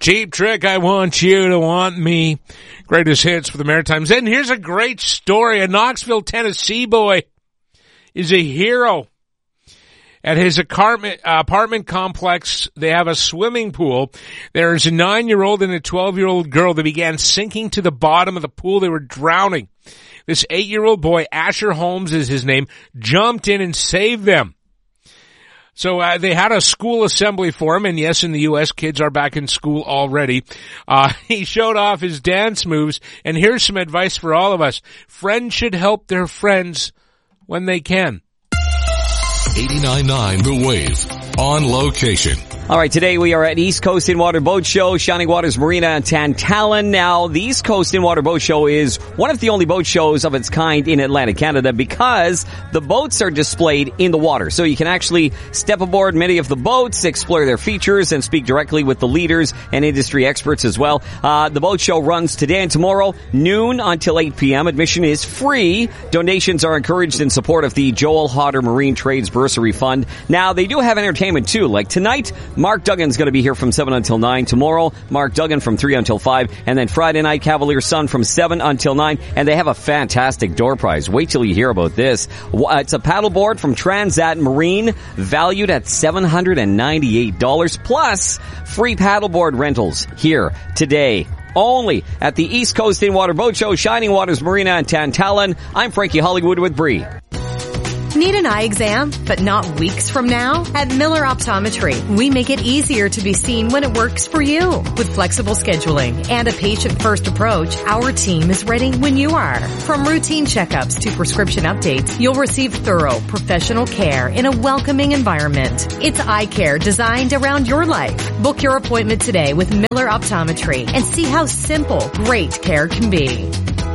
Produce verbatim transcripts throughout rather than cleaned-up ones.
Cheap Trick, I Want You to Want Me. Greatest hits for the Maritimes. And here's a great story. A Knoxville, Tennessee boy is a hero. At his apartment, apartment complex, they have a swimming pool. There's a nine-year-old and a twelve-year-old girl that began sinking to the bottom of the pool. They were drowning. This eight-year-old boy, Asher Holmes is his name, jumped in and saved them. So uh, they had a school assembly for him, and yes, in the U S, kids are back in school already. Uh, he showed off his dance moves, and here's some advice for all of us. Friends should help their friends when they can. eighty-nine point nine The Wave, on location. All right, today we are at East Coast In Water Boat Show, Shining Waters Marina and Tantallon. Now, the East Coast In Water Boat Show is one of the only boat shows of its kind in Atlantic Canada because the boats are displayed in the water. So you can actually step aboard many of the boats, explore their features, and speak directly with the leaders and industry experts as well. Uh, the boat show runs today and tomorrow, noon until eight p.m. Admission is free. Donations are encouraged in support of the Joel Hodder Marine Trades Bursary Fund. Now, they do have entertainment too. Like tonight, Mark Duggan's going to be here from seven until nine. Tomorrow, Mark Duggan from three until five. And then Friday night, Cavalier Sun from seven until nine. And they have a fantastic door prize. Wait till you hear about this. It's a paddleboard from Transat Marine, valued at seven hundred ninety-eight dollars, plus free paddleboard rentals here today. Only at the East Coast In Water Boat Show, Shining Waters Marina and Tantallon. I'm Frankie Hollywood with Bree. Need an eye exam, but not weeks from now? At Miller Optometry, we make it easier to be seen when it works for you. With flexible scheduling and a patient-first approach, our team is ready when you are. From routine checkups to prescription updates, you'll receive thorough, professional care in a welcoming environment. It's eye care designed around your life. Book your appointment today with Miller Optometry and see how simple, great care can be.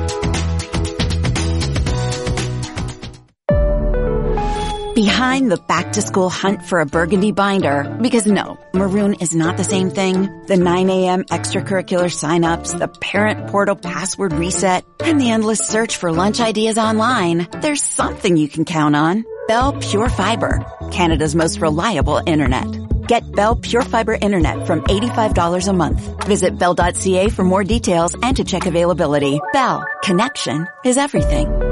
Behind the back-to-school hunt for a burgundy binder, because no, maroon is not the same thing. The nine a.m. extracurricular sign-ups, the parent portal password reset, and the endless search for lunch ideas online. There's something you can count on. Bell Pure Fiber, Canada's most reliable internet. Get Bell Pure Fiber Internet from eighty-five dollars a month. Visit bell dot c a for more details and to check availability. Bell, connection is everything.